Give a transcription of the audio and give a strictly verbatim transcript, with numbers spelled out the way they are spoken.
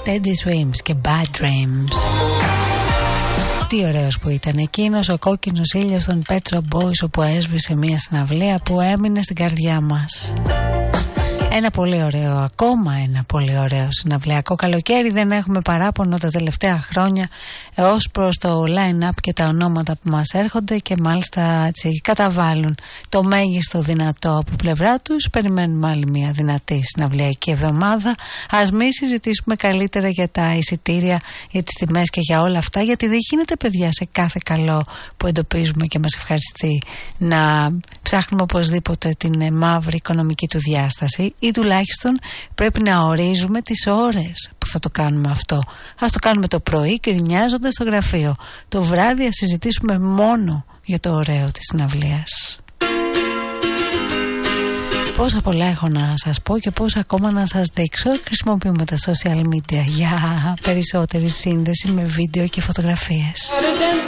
Teddy Swims και Bad Dreams. Τι ωραίος που ήταν εκείνος ο κόκκινος ήλιος των Pet Shop Boys, όπου έσβησε μια συναυλία που έμεινε στην καρδιά μας. Ένα πολύ ωραίο, ακόμα ένα πολύ ωραίο συναυλιακό καλοκαίρι. Δεν έχουμε παράπονο τα τελευταία χρόνια ως προς το line-up και τα ονόματα που μας έρχονται, και μάλιστα έτσι καταβάλουν το μέγιστο δυνατό από πλευρά τους. Περιμένουμε άλλη μια δυνατή συναυλιακή εβδομάδα. Ας μην συζητήσουμε καλύτερα για τα εισιτήρια, για τις τιμές και για όλα αυτά, γιατί δεν γίνεται, παιδιά, σε κάθε καλό που εντοπίζουμε και μας ευχαριστεί να ψάχνουμε οπωσδήποτε την μαύρη οικονομική του διάσταση, ή τουλάχιστον πρέπει να ορίζουμε τις ώρες που θα το κάνουμε αυτό. Ας το κάνουμε το πρωί γκρινιάζοντας στο γραφείο. Το βράδυ ας συζητήσουμε μόνο για το ωραίο της συναυλίας. Πόσα πολλά έχω να σας πω και πόσα ακόμα να σας δείξω. Χρησιμοποιούμε τα social media για περισσότερη σύνδεση με βίντεο και φωτογραφίες.